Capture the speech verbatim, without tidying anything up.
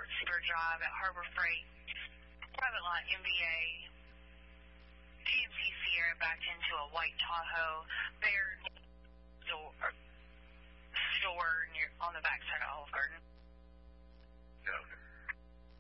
receiver job at Harbor Freight, private lot M B A, G M C Sierra backed into a white Tahoe. They're